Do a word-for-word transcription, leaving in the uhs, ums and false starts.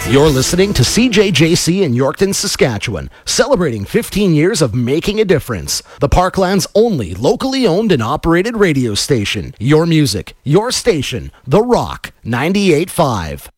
You're listening to C J J C in Yorkton, Saskatchewan, celebrating fifteen years of making a difference. The Parkland's only locally owned and operated radio station. Your music, your station, The Rock ninety-eight point five.